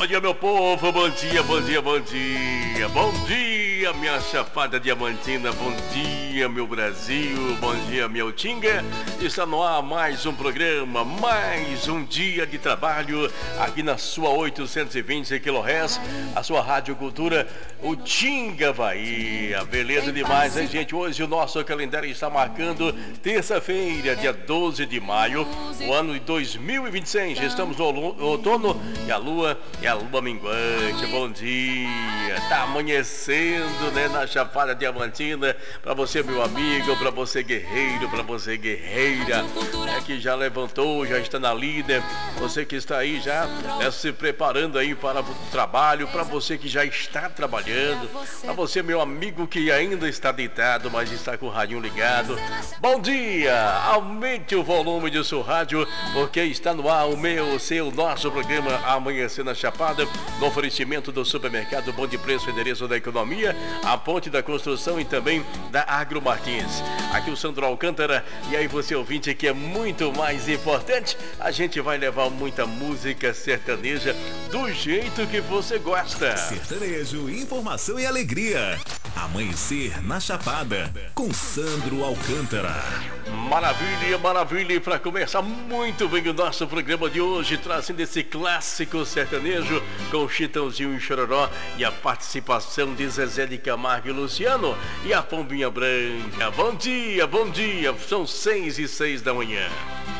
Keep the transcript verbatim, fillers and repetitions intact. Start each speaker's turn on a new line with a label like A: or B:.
A: Bom dia, meu povo, bom dia, bom dia, bom dia. Bom dia, minha Chapada Diamantina, bom dia, meu Brasil, bom dia, meu Tinga. Está no ar mais um programa, mais um dia de trabalho aqui na sua oitocentos e vinte quilohertz, a sua Rádio Cultura, o Tinga Bahia. Beleza demais, hein, gente? Hoje o nosso calendário está marcando terça-feira, dia doze de maio, o ano de dois mil e vinte e seis. Estamos no outono e a lua é a lua minguante. Bom dia, tá amanhecendo, né, na Chapada Diamantina. Pra você, meu amigo, pra você, guerreiro, pra você, guerreira, é que já levantou, já está na líder. Você que está aí já é, se preparando aí para o trabalho, pra você que já está trabalhando, pra você, meu amigo, que ainda está deitado, mas está com o radinho ligado. Bom dia, aumente o volume do seu rádio, porque está no ar o meu, o seu, nosso programa Amanhecer na Chapada, no oferecimento do supermercado Bom de Preço, endereço da economia, a ponte da construção e também da Agro Martins. Aqui o Sandro Alcântara, e aí você ouvinte, que é muito mais importante, a gente vai levar muita música sertaneja do jeito que você gosta.
B: Sertanejo, informação e alegria. Amanhecer na Chapada, com Sandro Alcântara.
A: Maravilha, maravilha, e para começar muito bem o nosso programa de hoje, trazendo esse clássico sertanejo com Chitãozinho e Chororó e a participação de Zezé de Camargo e Luciano e a Pombinha Branca. Bom dia, bom dia, são seis e seis da manhã.